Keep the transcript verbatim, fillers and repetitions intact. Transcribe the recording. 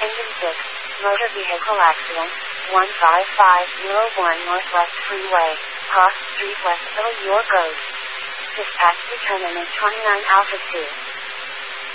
Engine six, motor vehicle accident, one five five zero one Northwest Freeway, Cross Street West Villa, York Road. Dispatch determinant twenty-nine Alpha two.